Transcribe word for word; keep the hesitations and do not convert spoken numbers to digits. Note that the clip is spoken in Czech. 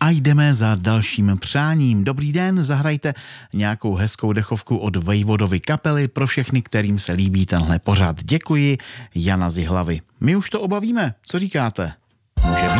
A jdeme za dalším přáním. Dobrý den, zahrajte nějakou hezkou dechovku od Vejvodovy kapely pro všechny, kterým se líbí tenhle pořad. Děkuji, Jana z Jihlavy. My už to obavíme, co říkáte? Může být?